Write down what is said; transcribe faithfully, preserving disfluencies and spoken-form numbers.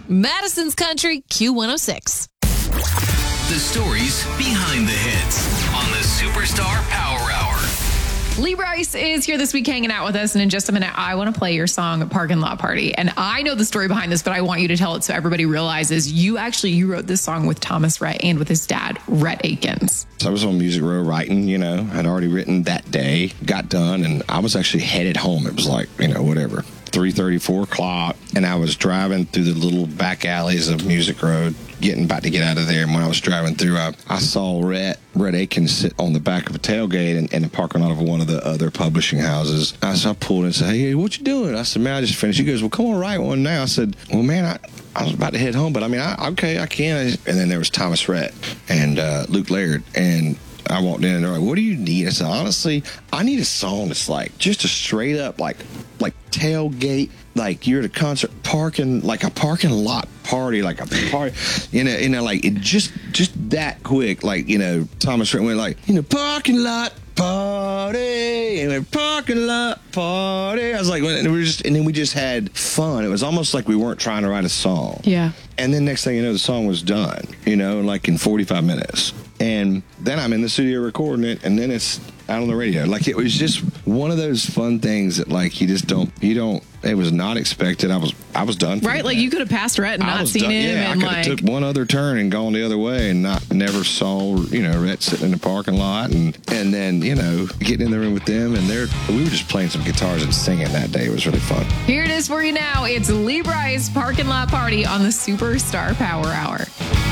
Madison's Country, Q one oh six. The stories behind the hits on the Superstar Power Hour. Lee Brice is here this week hanging out with us. And in just a minute, I want to play your song, Parking Lot Party. And I know the story behind this, but I want you to tell it so everybody realizes you actually, you wrote this song with Thomas Rhett and with his dad, Rhett Akins. So I was on Music Row writing, you know, had already written that day, got done, and I was actually headed home. It was like, you know, whatever, three thirty, four o'clock. And I was driving through the little back alleys of Music Row, getting about to get out of there. And when I was driving through, I, I saw Rhett, Rhett Akins sit on the back of a tailgate in, in the parking lot of one of the other publishing houses. I, so I pulled in and said, hey, what you doing? I said, man, I just finished. He goes, well, come on, write one now. I said, well, man, I, I was about to head home, but I mean, I, okay, I can. And then there was Thomas Rhett and uh, Luke Laird. And I walked in and they're like, what do you need? I said, honestly, I need a song that's like just a straight up like like tailgate, like you're at a concert parking, like a parking lot party, like a party, you know, you know, like it just just that quick. Like, you know, Thomas Rhett went like, you know, parking lot party, and a parking lot party. I was like, and we were just, and then we just had fun. It was almost like we weren't trying to write a song. Yeah. And then next thing you know, the song was done, you know, like in forty-five minutes. And then I'm in the studio recording it, and then it's out on the radio. Like, it was just one of those fun things that, like, you just don't, you don't, it was not expected. I was, I was done. Right? Like, you could have passed Rhett and I not seen done, him. Yeah, and I could like, have took one other turn and gone the other way and not, never saw, you know, Rhett sitting in the parking lot. And, and then, you know, getting in the room with them, and they're, we were just playing some guitars and singing that day. It was really fun. Here it is for you now. It's Lee Brice, Parking Lot Party on the Superstar Power Hour.